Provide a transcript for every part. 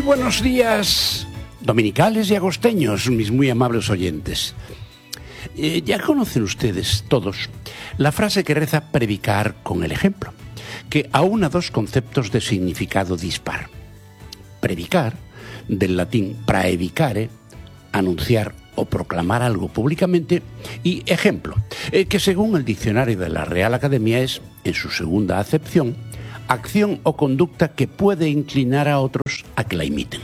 buenos días, dominicales y agosteños, mis muy amables oyentes. Ya conocen ustedes todos la frase que reza predicar con el ejemplo, que aúna dos conceptos de significado dispar. Predicar, del latín praedicare, anunciar o proclamar algo públicamente, y ejemplo, que según el diccionario de la Real Academia es, en su segunda acepción, acción o conducta que puede inclinar a otros a que la imiten.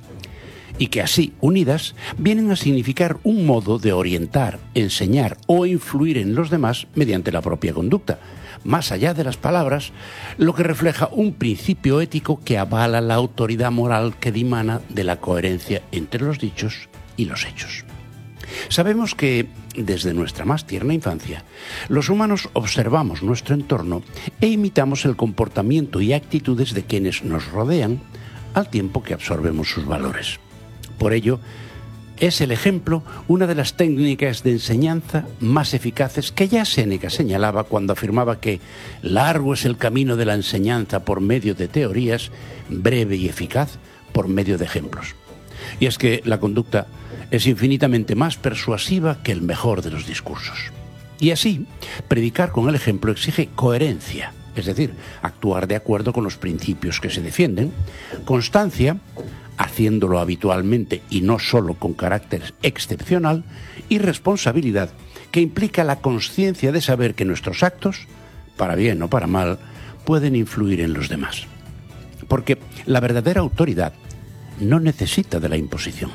Y que así, unidas, vienen a significar un modo de orientar, enseñar o influir en los demás mediante la propia conducta, más allá de las palabras, lo que refleja un principio ético que avala la autoridad moral que dimana de la coherencia entre los dichos y los hechos. Sabemos que, desde nuestra más tierna infancia, los humanos observamos nuestro entorno e imitamos el comportamiento y actitudes de quienes nos rodean al tiempo que absorbemos sus valores. Por ello, es el ejemplo una de las técnicas de enseñanza más eficaces que ya Séneca señalaba cuando afirmaba que largo es el camino de la enseñanza por medio de teorías, breve y eficaz por medio de ejemplos. Y es que la conducta es infinitamente más persuasiva que el mejor de los discursos. Y así, predicar con el ejemplo exige coherencia, es decir, actuar de acuerdo con los principios que se defienden, constancia, haciéndolo habitualmente y no solo con carácter excepcional, y responsabilidad, que implica la consciencia de saber que nuestros actos, para bien o para mal, pueden influir en los demás. Porque la verdadera autoridad no necesita de la imposición.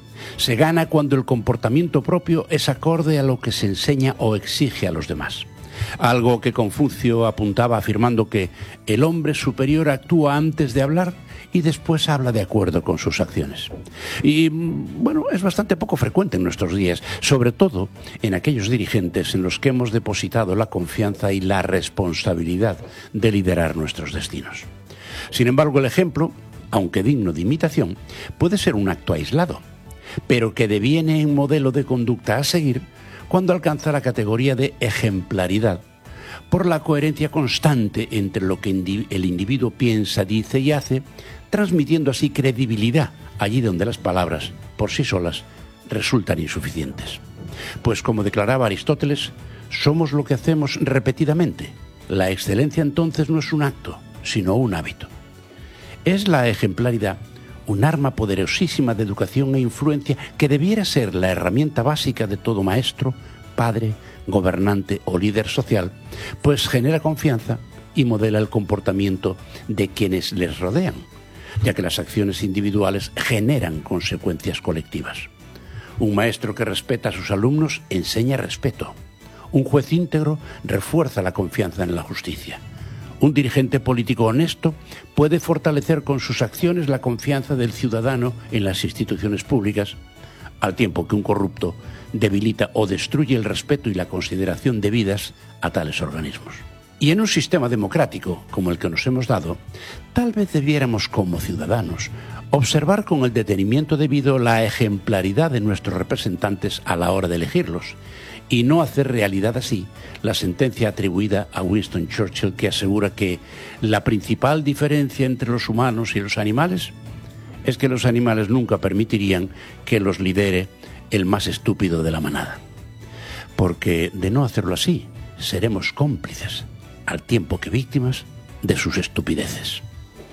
Se gana cuando el comportamiento propio es acorde a lo que se enseña o exige a los demás. Algo que Confucio apuntaba afirmando que el hombre superior actúa antes de hablar y después habla de acuerdo con sus acciones. Y, bueno, es bastante poco frecuente en nuestros días, sobre todo en aquellos dirigentes en los que hemos depositado la confianza y la responsabilidad de liderar nuestros destinos. Sin embargo, el ejemplo, aunque digno de imitación, puede ser un acto aislado, pero que deviene en modelo de conducta a seguir cuando alcanza la categoría de ejemplaridad, por la coherencia constante entre lo que el individuo piensa, dice y hace, transmitiendo así credibilidad allí donde las palabras, por sí solas, resultan insuficientes. Pues como declaraba Aristóteles, somos lo que hacemos repetidamente. La excelencia entonces no es un acto, sino un hábito. Es la ejemplaridad un arma poderosísima de educación e influencia que debiera ser la herramienta básica de todo maestro, padre, gobernante o líder social, pues genera confianza y modela el comportamiento de quienes les rodean, ya que las acciones individuales generan consecuencias colectivas. Un maestro que respeta a sus alumnos enseña respeto. Un juez íntegro refuerza la confianza en la justicia. Un dirigente político honesto puede fortalecer con sus acciones la confianza del ciudadano en las instituciones públicas, al tiempo que un corrupto debilita o destruye el respeto y la consideración debidas a tales organismos. Y en un sistema democrático como el que nos hemos dado, tal vez debiéramos como ciudadanos observar con el detenimiento debido la ejemplaridad de nuestros representantes a la hora de elegirlos, y no hacer realidad así la sentencia atribuida a Winston Churchill que asegura que la principal diferencia entre los humanos y los animales es que los animales nunca permitirían que los lidere el más estúpido de la manada. Porque de no hacerlo así, seremos cómplices, al tiempo que víctimas, de sus estupideces.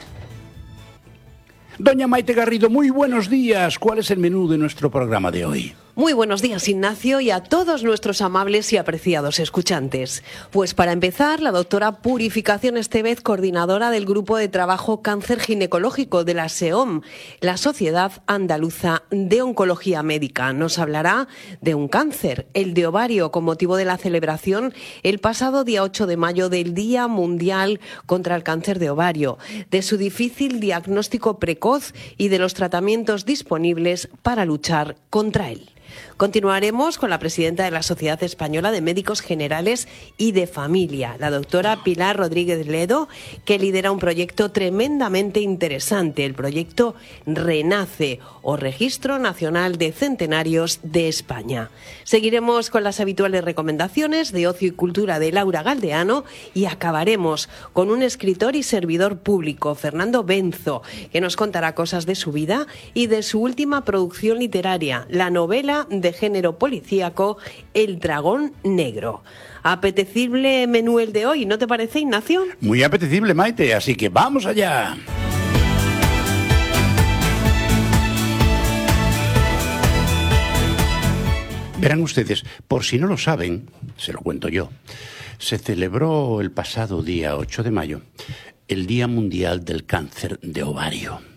Doña Maite Garrido, muy buenos días. ¿Cuál es el menú de nuestro programa de hoy? Muy buenos días, Ignacio, y a todos nuestros amables y apreciados escuchantes. Pues para empezar, la doctora Purificación Estevez, coordinadora del Grupo de Trabajo Cáncer Ginecológico de la SEOM, la Sociedad Andaluza de Oncología Médica, nos hablará de un cáncer, el de ovario, con motivo de la celebración el pasado día 8 de mayo del Día Mundial contra el Cáncer de Ovario, de su difícil diagnóstico precoz y de los tratamientos disponibles para luchar contra él. Continuaremos con la presidenta de la Sociedad Española de Médicos Generales y de Familia, la doctora Pilar Rodríguez Ledo, que lidera un proyecto tremendamente interesante, el proyecto RENACE, o Registro Nacional de Centenarios de España. Seguiremos con las habituales recomendaciones de ocio y cultura de Laura Galdeano y acabaremos con un escritor y servidor público, Fernando Benzo, que nos contará cosas de su vida y de su última producción literaria, la novela de género policíaco El dragón negro. Apetecible menú el de hoy, ¿no te parece, Ignacio? Muy apetecible, Maite, así que ¡vamos allá! Verán ustedes, por si no lo saben, se lo cuento yo, se celebró el pasado día 8 de mayo el Día Mundial del Cáncer de Ovario.